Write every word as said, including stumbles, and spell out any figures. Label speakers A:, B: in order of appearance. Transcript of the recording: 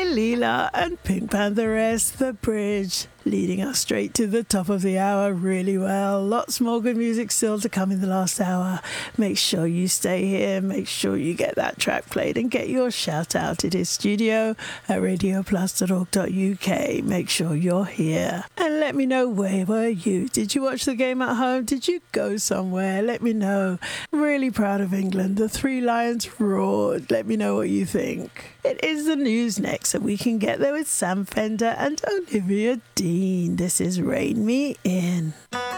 A: Leela and Pink Pantheress, The Bridge, leading us straight to the top of the hour really well. Lots more good music still to come in the last hour. Make sure you stay here. Make sure you get that track played and get your shout out. It is studio at radio plus dot org dot U K. Make sure you're here. And let me know, where were you? Did you watch the game at home? Did you go somewhere? Let me know. Really proud of England. The Three Lions roared. Let me know what you think. It is the news next, and we can get there with Sam Fender and Olivia Dean. This is Rain Me In.